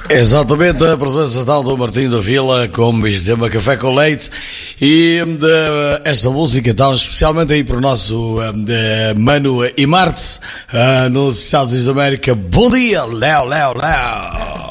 Exatamente, a presença tal do Martinho da Vila com o sistema Café com Leite e esta música então especialmente aí para o nosso Mano e Marte nos Estados Unidos da América. Bom dia, Léo.